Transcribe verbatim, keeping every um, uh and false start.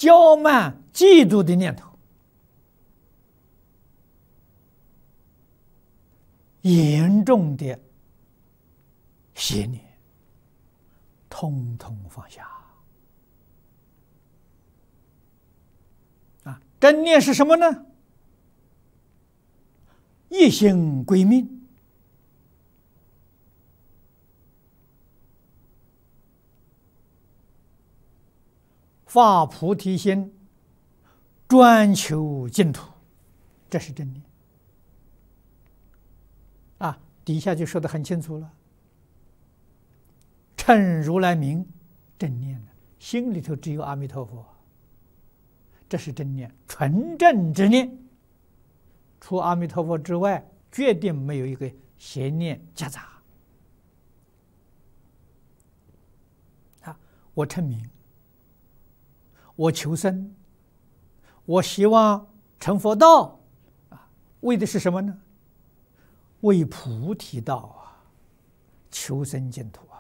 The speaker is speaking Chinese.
骄慢、嫉妒的念头，严重的邪念，通通放下。啊，真念是什么呢？一心归命，发菩提心，专求净土，这是真念。啊，底下就说得很清楚了。称如来名，正念的，心里头只有阿弥陀佛，这是真念，纯正之念。除阿弥陀佛之外，决定没有一个邪念夹杂。啊，我称名，我求生，我希望成佛道，啊，为的是什么呢？为菩提道啊，求生净土啊。